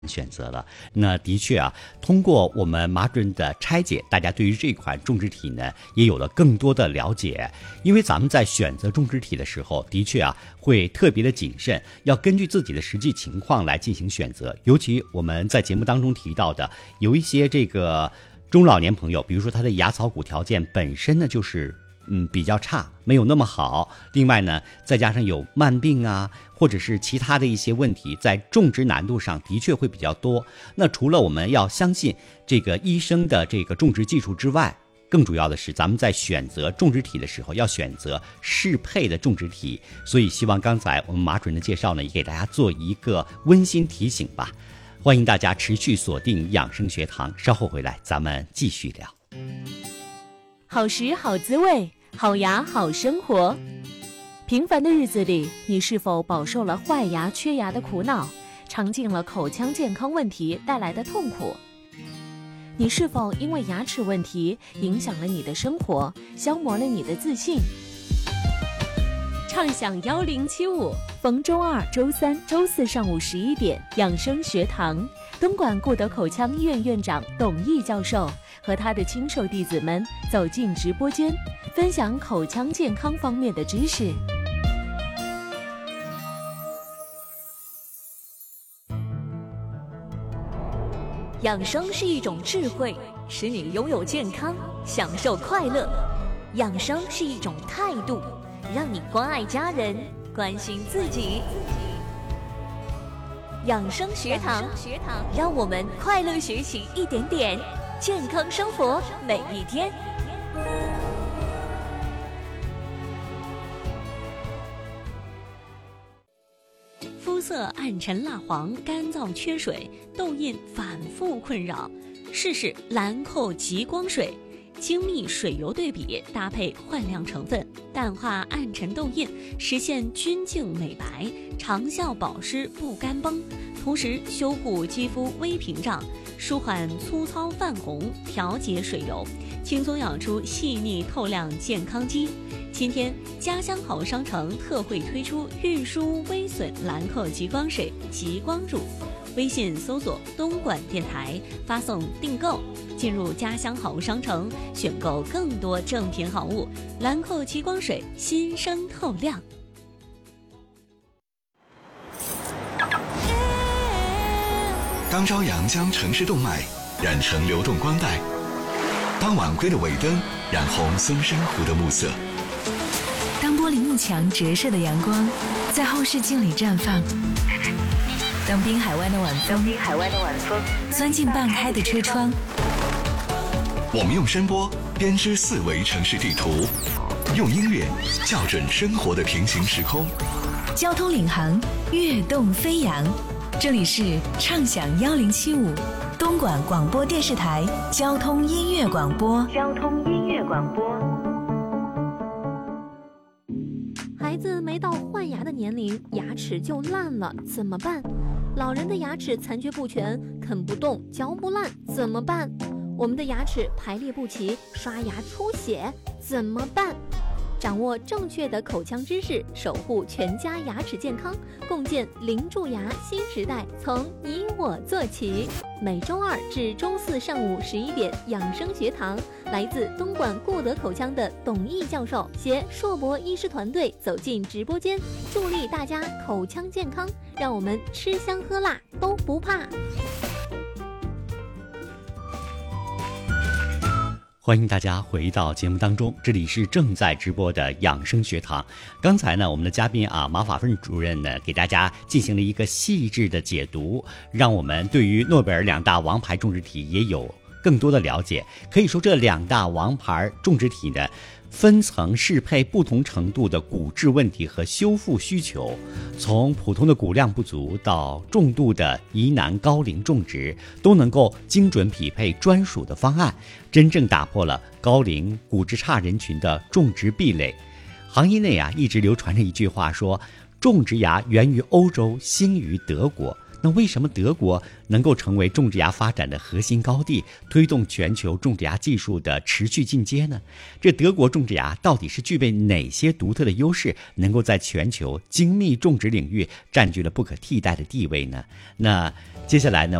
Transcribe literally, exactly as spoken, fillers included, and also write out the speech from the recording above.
选择了。那的确啊，通过我们马主任的拆解，大家对于这款种植体呢也有了更多的了解。因为咱们在选择种植体的时候，的确啊会特别的谨慎，要根据自己的实际情况来进行选择。尤其我们在节目当中提到的，有一些这个中老年朋友，比如说他的牙槽骨条件本身呢就是嗯，比较差，没有那么好。另外呢，再加上有慢病啊，或者是其他的一些问题，在种植难度上的确会比较多。那除了我们要相信这个医生的这个种植技术之外，更主要的是咱们在选择种植体的时候，要选择适配的种植体。所以希望刚才我们马主任的介绍呢，也给大家做一个温馨提醒吧。欢迎大家持续锁定养生学堂，稍后回来咱们继续聊。 好食好滋味，好牙好生活。平凡的日子里，你是否饱受了坏牙缺牙的苦恼，尝尽了口腔健康问题带来的痛苦？你是否因为牙齿问题影响了你的生活，消磨了你的自信？畅享幺零七五，逢周二、周三、周四上午十一点，养生学堂，东莞顾德口腔医院院长董毅教授和他的亲授弟子们走进直播间，分享口腔健康方面的知识。 养生是一种智慧，使你拥有健康，享受快乐。养生是一种态度，让你关爱家人，关心自己。养生学堂，让我们快乐学习一点点，健康生活每一天。 肤色暗沉蜡黄，干燥缺水，痘印反复困扰，试试兰蔻极光水。精密水油对比，搭配焕亮成分，淡化暗沉痘印，实现均净美白，长效保湿不干崩，同时修护肌肤微屏障，舒缓粗糙泛红，调节水油，轻松养出细腻透亮健康肌。今天家乡好商城特惠推出运输微损兰蔻极光水极光乳，微信搜索东莞电台，发送订购，进入家乡好商城，选购更多正品好物。兰蔻极光水，新生透亮。 当朝阳将城市动脉染成流动光带，当晚归的尾灯染红松山湖的暮色， 当玻璃幕墙折射的阳光在后视镜里绽放，当滨海湾的晚风钻进半开的车窗， 我们用声波编织四维城市地图，用音乐校准生活的平行时空。 交通领航，跃动飞扬。这里是畅享幺零七五，东莞广播电视台交通音乐广播。交通音乐广播。 孩子没到换牙的年龄，牙齿就烂了，怎么办？老人的牙齿残缺不全，啃不动，嚼不烂，怎么办？我们的牙齿排列不齐，刷牙出血，怎么办？掌握正确的口腔知识，守护全家牙齿健康，共建零蛀牙新时代，从你我做起。每周二至周四上午十一点，养生学堂，来自东莞顾德口腔的董毅教授携硕博医师团队走进直播间，助力大家口腔健康，让我们吃香喝辣都不怕。 欢迎大家回到节目当中，这里是正在直播的养生学堂。刚才呢，我们的嘉宾啊，马法顺主任呢，给大家进行了一个细致的解读，让我们对于诺贝尔两大王牌种植体也有更多的了解。可以说，这两大王牌种植体呢，分层适配不同程度的骨质问题和修复需求，从普通的骨量不足到重度的疑难高龄种植，都能够精准匹配专属的方案，真正打破了高龄骨质差人群的种植壁垒。行业内啊，一直流传着一句话说，种植牙源于欧洲，兴于德国。 那为什么德国能够成为种植牙发展的核心高地，推动全球种植牙技术的持续进阶呢？这德国种植牙到底是具备哪些独特的优势，能够在全球精密种植领域占据了不可替代的地位呢？那接下来呢，